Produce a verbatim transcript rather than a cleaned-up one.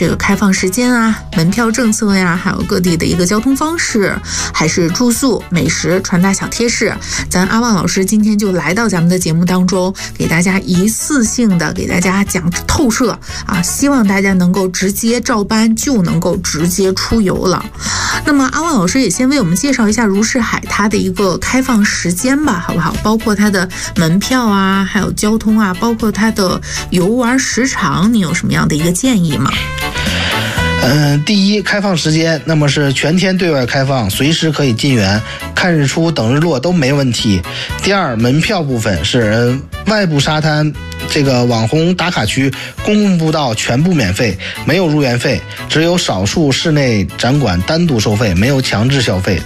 这个开放时间啊、门票政策呀，还有各地的一个交通方式，还是住宿、美食、传达小贴士，咱阿旺老师今天就来到咱们的节目当中，给大家一次性的给大家讲透彻啊，希望大家能够直接照搬，就能够直接出游了。那么阿旺老师也先为我们介绍一下如是海它的一个开放时间吧，好不好？包括它的门票啊，还有交通啊，包括它的游玩时长，你有什么样的一个建议吗？ 嗯，第一，开放时间，那么是全天对外开放，随时可以进园，看日出、等日落都没问题。第二，门票部分是外部沙滩这个网红打卡区、公共步道全部免费，没有入园费，只有少数室内展馆单独收费，没有强制消费。